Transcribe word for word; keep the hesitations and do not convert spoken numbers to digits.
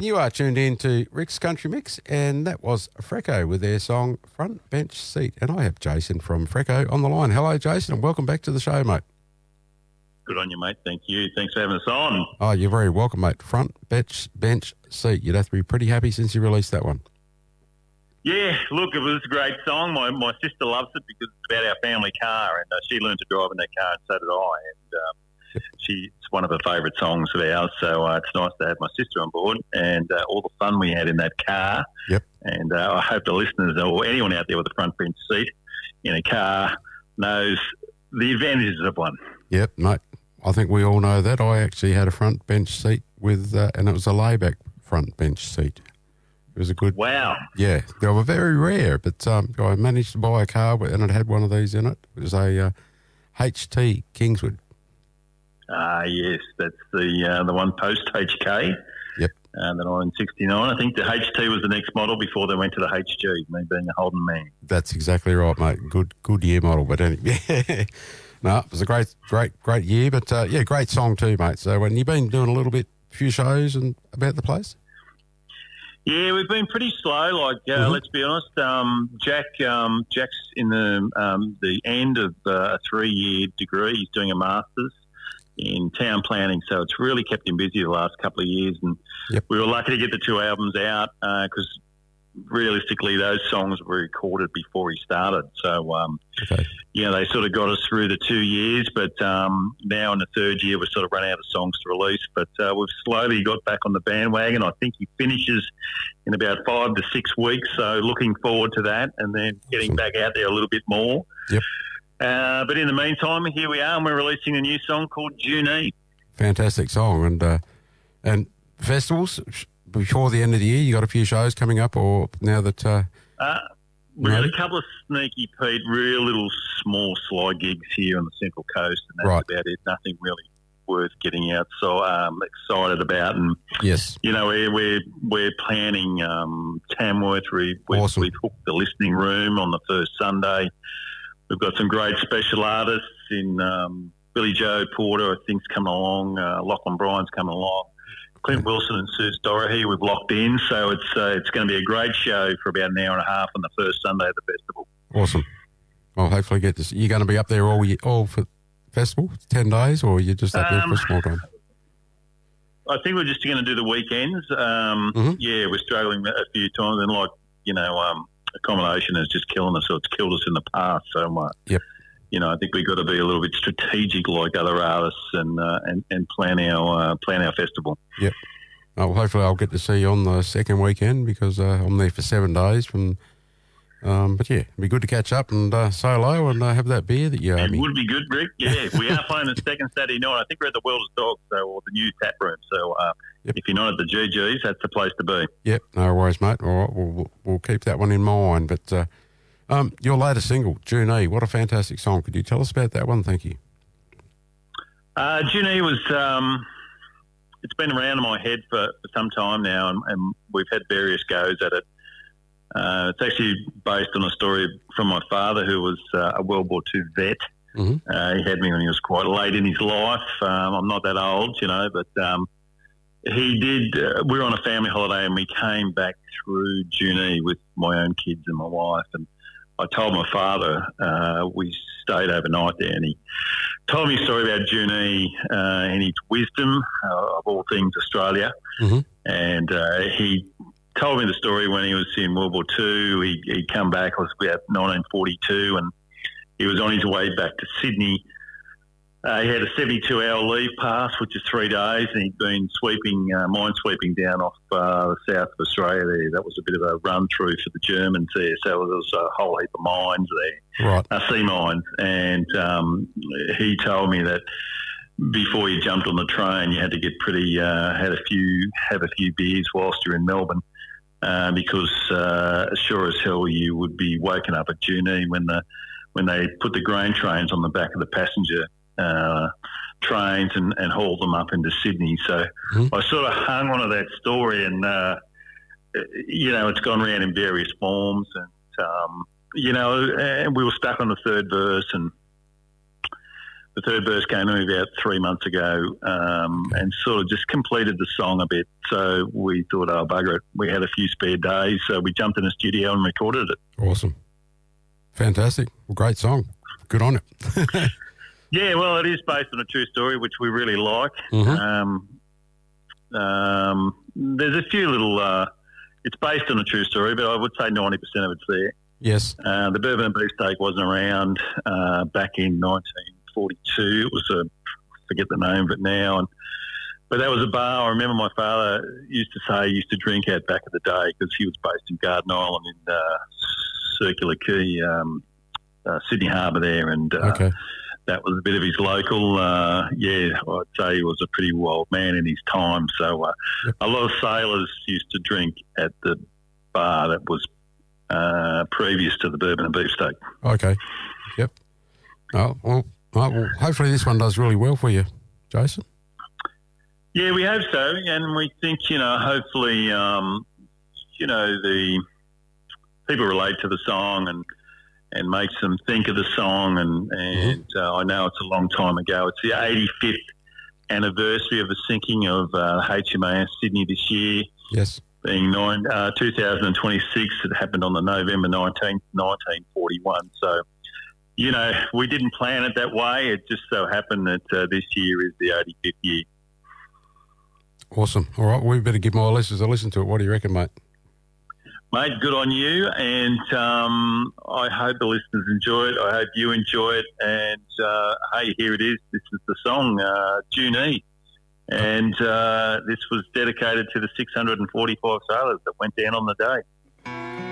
You are tuned in to Rick's Country Mix, and that was Freco with their song Front Bench Seat. And I have Jason from Freco on the line. Hello, Jason, and welcome back to the show, mate. Good on you, mate. Thank you. Thanks for having us on. Oh, you're very welcome, mate. Front Bench Bench Seat. You'd have to be pretty happy since you released that one. Yeah, look, it was a great song. My my sister loves it because it's about our family car, and uh, she learned to drive in that car, and so did I. And um, yep. she, it's one of her favourite songs of ours, so uh, it's nice to have my sister on board and uh, all the fun we had in that car. Yep. And uh, I hope the listeners or anyone out there with a front bench seat in a car knows the advantages of one. Yep, mate. I think we all know that. I actually had a front bench seat with, uh, and it was a layback front bench seat. It was a good... Wow. Yeah, they were very rare, but um, I managed to buy a car and it had one of these in it. It was a uh, H T Kingswood. Ah, uh, yes, that's the uh, the one post H K. Yep. Uh, the nineteen sixty-nine. I think the H T was the next model before they went to the H G, me being a Holden man. That's exactly right, mate. Good good year model, but anyway... No, it was a great, great, great year, but uh, yeah, great song too, mate. So when you've been doing a little bit, few shows and about the place? Yeah, we've been pretty slow. Like, uh, mm-hmm. let's be honest, um, Jack, um, Jack's in the um, the end of uh, a three-year degree. He's doing a master's in town planning, so it's really kept him busy the last couple of years. And yep. we were lucky to get the two albums out because. Uh, realistically, those songs were recorded before he started. So, um, okay. yeah, they sort of got us through the two years. But um, now in the third year, we've sort of run out of songs to release. But uh, we've slowly got back on the bandwagon. I think he finishes in about five to six weeks. So looking forward to that and then getting awesome. back out there a little bit more. Yep. Uh, but in the meantime, here we are, and we're releasing a new song called Junee. Fantastic song. And, uh, and festivals... Before the end of the year, you got a few shows coming up, or now that... Uh, uh, we had a couple of sneaky Pete, real little small slide gigs here on the Central Coast, and that's right. about it. Nothing really worth getting out so um, excited about. And yes, you know, we're we're, we're planning um, Tamworth. We, we've, awesome. we've hooked the listening room on the first Sunday. We've got some great special artists in um, Billy Joe Porter, I think's coming along. Uh, Lachlan Bryan's coming along. Clint Wilson and Sue Storahee we've locked in, so it's uh, it's going to be a great show for about an hour and a half on the first Sunday of the festival. Awesome. Well, hopefully get this. You're going to be up there all year, all for festival, ten days, or you're just up there um, for a small time? I think we're just going to do the weekends. Um, mm-hmm. Yeah, we're struggling a few times, and like you know, um, accommodation is just killing us, or it's killed us in the past. So uh, yep. You know, I think we've got to be a little bit strategic like other artists and uh, and, and plan our uh, plan our festival. Yep. Oh, well, hopefully I'll get to see you on the second weekend because uh, I'm there for seven days. From, um, but yeah, it'd be good to catch up and uh, say hello and uh, have that beer that you owe me. It would be good, Rick. Yeah, we are playing the second Saturday night. I think we're at the World of Dogs, so or the new tap room. So uh, yep. if you're not at the G Gs, that's the place to be. Yep, no worries, mate. All right, we'll, we'll keep that one in mind. But. Uh, Um, your latest single, Junee, what a fantastic song. Could you tell us about that one? Thank you. Uh, Junee was, um, it's been around in my head for, for some time now, and, and we've had various goes at it. Uh, it's actually based on a story from my father, who was uh, a World War Two vet. Mm-hmm. Uh, he had me when he was quite late in his life. Um, I'm not that old, you know, but um, he did, uh, we were on a family holiday and we came back through Junee with my own kids and my wife, and I told my father, uh, we stayed overnight there, and he told me a story about Junee uh, and his wisdom uh, of all things Australia. Mm-hmm. And uh, he told me the story when he was in World War Two. He, he'd come back, it was about nineteen forty-two, and he was on his way back to Sydney. Uh, he had a seventy-two hour leave pass, which is three days, and he'd been sweeping, uh, mine sweeping down off uh, the south of Australia there. That was a bit of a run-through for the Germans there, so there was a whole heap of mines there, right. uh, sea mines. And um, he told me that before you jumped on the train, you had to get pretty, uh, had a few, have a few beers whilst you're in Melbourne, uh, because uh, sure as hell you would be woken up at Junee when the when they put the grain trains on the back of the passenger uh, trains and, and hauled them up into Sydney. So mm-hmm. I sort of hung onto that story, and, uh, you know, it's gone around in various forms. And, um, you know, and we were stuck on the third verse, and the third verse came to me about three months ago, um, Okay. and sort of just completed the song a bit. So we thought, oh, bugger it. We had a few spare days, so we jumped in the studio and recorded it. Awesome. Fantastic. Well, great song. Good on it. Yeah, well, it is based on a true story, which we really like. Mhm. Um, um, there's a few little... Uh, it's based on a true story, but I would say ninety percent of it's there. Yes. Uh, the bourbon and beefsteak wasn't around uh, back in nineteen forty-two. It was a... I forget the name of it now. And But that was a bar I remember my father used to say he used to drink at back in the day because he was based in Garden Island in uh, Circular Quay, um, uh, Sydney Harbour there. And uh, Okay. that was a bit of his local. Uh, yeah, I'd say he was a pretty wild man in his time. So uh, Yep. a lot of sailors used to drink at the bar that was uh, previous to the bourbon and beefsteak. Okay. Yep. Oh, well, oh, well, hopefully this one does really well for you, Jason. Yeah, we hope so, and we think, you know, hopefully, um, you know, the people relate to the song and and makes them think of the song. And, and Mm-hmm. uh, I know it's a long time ago. It's the eighty-fifth anniversary of the sinking of uh, H M A S Sydney this year, Yes. being nine, uh, two thousand twenty-six. It happened on the November nineteenth, nineteen forty-one. So, you know, we didn't plan it that way. It just so happened that uh, this year is the eighty-fifth year. Awesome. All right, we better give my listeners a listen to it. What do you reckon, mate? Mate, good on you, and um, I hope the listeners enjoy it. I hope you enjoy it, and uh, hey, here it is. This is the song, uh, Junee, and uh, this was dedicated to the six hundred forty-five sailors that went down on the day.